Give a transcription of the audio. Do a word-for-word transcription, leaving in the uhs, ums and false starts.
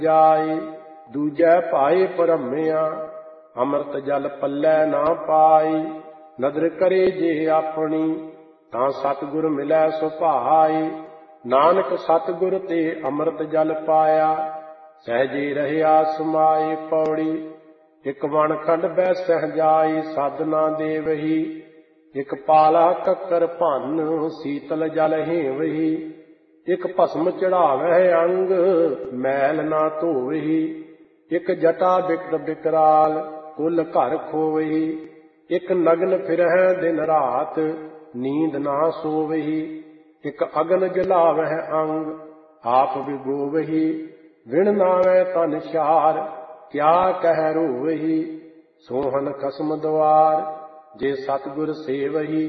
ਜਾਏ। ਦੂਜੈ ਭਾਏ ਭਰਮਿਆ ਅੰਮ੍ਰਿਤ ਜਲ ਪੱਲੇ ਨਾ ਪਾਈ। ਨਦਰ ਕਰੇ ਜੇ ਆਪਣੀ ਤਾਂ ਸਤਿਗੁਰ ਮਿਲੈ ਸੁਭਾਏ। ਨਾਨਕ ਸਤਿਗੁਰ ਤੇ ਅੰਮ੍ਰਿਤ ਜਲ ਪਾਇਆ ਸਹਿਜੇ ਰਹਿਆ ਸਮਾਏ। ਪੌੜੀ ਇਕ ਵਣ ਖੰਡ ਬੈ ਸਹਿ ਜਾਈ ਸਾਧਨਾ ਦੇਵਹੀ। ਇਕ ਪਾਲਾ ਕੱਕਰ ਭੰਨ ਸੀਤਲ ਜਲ ਹੇਵਹੀ। ਇਕ ਭਸਮ ਚੜਾਵਹਿ ਅੰਗ ਮੈਲ ਨਾ ਧੋਵਹੀ। ਇਕ ਜਟਾ ਬਿਕਟ ਬਿਕਰਾਲ ਕੁਲ ਘਰ ਖੋਵਹੀ। ਇਕ ਨਗਨ ਫਿਰਹਿ ਦਿਨ ਰਾਤ ਨੀਂਦ ਨਾ ਸੋਵਹੀ। ਇਕ ਅਗਨ ਜਲਾਵਹਿ ਅੰਗ ਆਪ ਵਿਗੋਵਹੀ। ਵਿਣ ਨਾਵੈ ਤਨ ਛਾਰ ਕਿਆ ਕਹਿ ਰੋਵਹੀ। ਸੋਹਨ ਖਸਮ ਦੁਆਰ ਜੇ ਸਤਿਗੁਰ ਸੇਵਹੀ।